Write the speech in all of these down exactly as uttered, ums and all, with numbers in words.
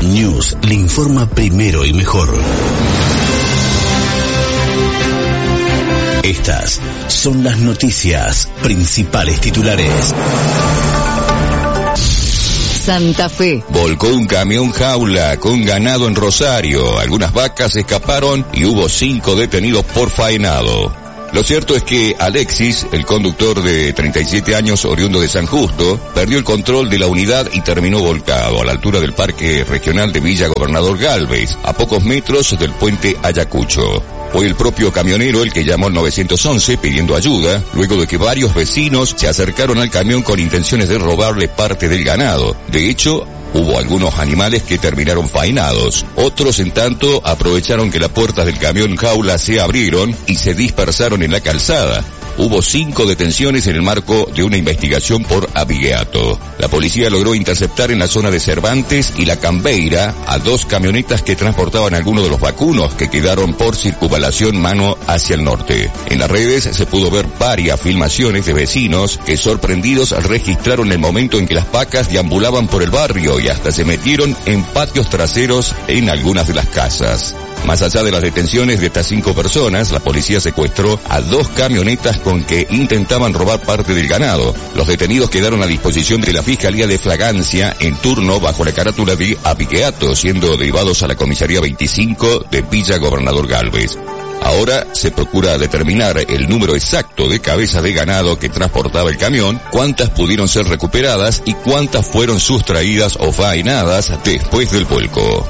News le informa primero y mejor. Estas son las noticias principales titulares. Santa Fe. Volcó un camión jaula con ganado en Rosario. Algunas vacas escaparon y hubo cinco detenidos por faenado. Lo cierto es que Alexis, el conductor de treinta y siete años oriundo de San Justo, perdió el control de la unidad y terminó volcado a la altura del Parque Regional de Villa Gobernador Galvez, a pocos metros del puente Ayacucho. Fue el propio camionero el que llamó al nueve once pidiendo ayuda, luego de que varios vecinos se acercaron al camión con intenciones de robarle parte del ganado. De hecho, hubo algunos animales que terminaron faenados. Otros, en tanto, aprovecharon que las puertas del camión jaula se abrieron y se dispersaron en la calzada. Hubo cinco detenciones en el marco de una investigación por abigeato. La policía logró interceptar en la zona de Cervantes y La Cambeira a dos camionetas que transportaban algunos de los vacunos que quedaron por circunvalación mano hacia el norte. En las redes se pudo ver varias filmaciones de vecinos que, sorprendidos, registraron el momento en que las vacas deambulaban por el barrio y hasta se metieron en patios traseros en algunas de las casas. Más allá de las detenciones de estas cinco personas, la policía secuestró a dos camionetas con que intentaban robar parte del ganado. Los detenidos quedaron a disposición de la Fiscalía de Flagrancia en turno bajo la carátula de abigeato, siendo derivados a la comisaría veinticinco de Villa Gobernador Galvez. Ahora se procura determinar el número exacto de cabezas de ganado que transportaba el camión, cuántas pudieron ser recuperadas y cuántas fueron sustraídas o faenadas después del vuelco.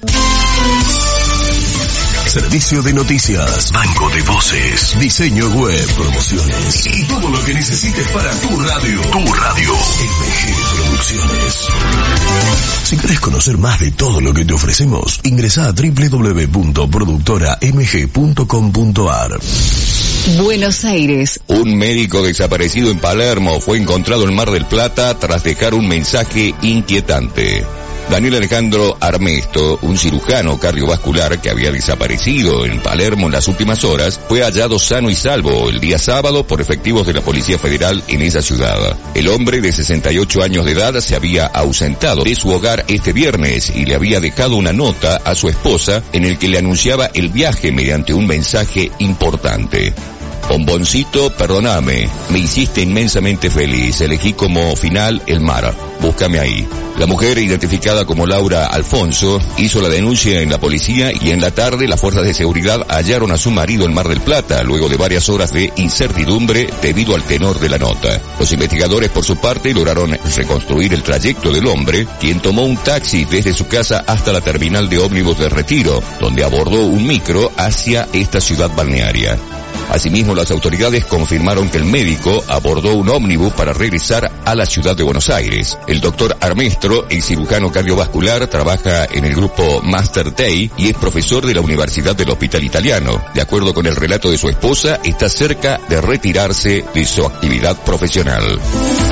Servicio de noticias, banco de voces, diseño web, promociones y todo lo que necesites para tu radio. Tu radio. M G Producciones. Si querés conocer más de todo lo que te ofrecemos, ingresa a doble u doble u doble u punto productora m g punto com punto a r. Buenos Aires. Un médico desaparecido en Palermo fue encontrado en Mar del Plata tras dejar un mensaje inquietante. Daniel Alejandro Armesto, un cirujano cardiovascular que había desaparecido en Palermo en las últimas horas, fue hallado sano y salvo el día sábado por efectivos de la Policía Federal en esa ciudad. El hombre de sesenta y ocho años de edad se había ausentado de su hogar este viernes y le había dejado una nota a su esposa en el que le anunciaba el viaje mediante un mensaje importante. Bomboncito, perdóname, me hiciste inmensamente feliz, elegí como final el mar, búscame ahí. La mujer, identificada como Laura Alfonso, hizo la denuncia en la policía y en la tarde las fuerzas de seguridad hallaron a su marido en Mar del Plata, luego de varias horas de incertidumbre debido al tenor de la nota. Los investigadores, por su parte, lograron reconstruir el trayecto del hombre, quien tomó un taxi desde su casa hasta la terminal de ómnibus de Retiro, donde abordó un micro hacia esta ciudad balnearia. Asimismo, las autoridades confirmaron que el médico abordó un ómnibus para regresar a la ciudad de Buenos Aires. El doctor Armestro, el cirujano cardiovascular, trabaja en el grupo Master Day y es profesor de la Universidad del Hospital Italiano. De acuerdo con el relato de su esposa, está cerca de retirarse de su actividad profesional.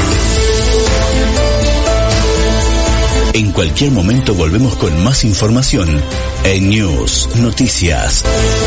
En cualquier momento volvemos con más información en News Noticias.